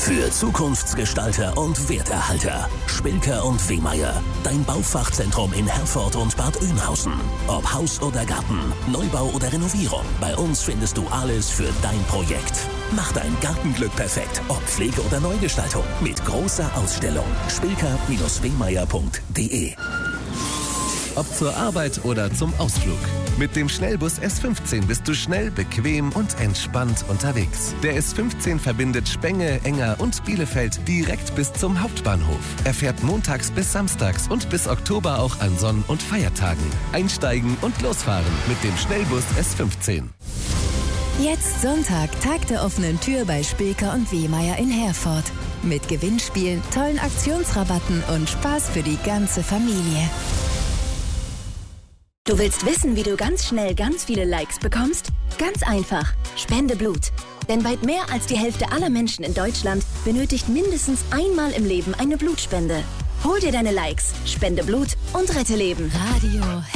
Für Zukunftsgestalter und Werterhalter. Spilker und Wehmeyer. Dein Baufachzentrum in Herford und Bad Oeynhausen. Ob Haus oder Garten, Neubau oder Renovierung. Bei uns findest du alles für dein Projekt. Mach dein Gartenglück perfekt. Ob Pflege oder Neugestaltung. Mit großer Ausstellung. spilker-wehmeyer.de. Ob zur Arbeit oder zum Ausflug. Mit dem Schnellbus S15 bist du schnell, bequem und entspannt unterwegs. Der S15 verbindet Spenge, Enger und Bielefeld direkt bis zum Hauptbahnhof. Er fährt montags bis samstags und bis Oktober auch an Sonn- und Feiertagen. Einsteigen und losfahren mit dem Schnellbus S15. Jetzt Sonntag, Tag der offenen Tür bei Spilker und Wehmeyer in Herford. Mit Gewinnspielen, tollen Aktionsrabatten und Spaß für die ganze Familie. Du willst wissen, wie du ganz schnell ganz viele Likes bekommst? Ganz einfach. Spende Blut. Denn weit mehr als die Hälfte aller Menschen in Deutschland benötigt mindestens einmal im Leben eine Blutspende. Hol dir deine Likes, spende Blut und rette Leben. Radio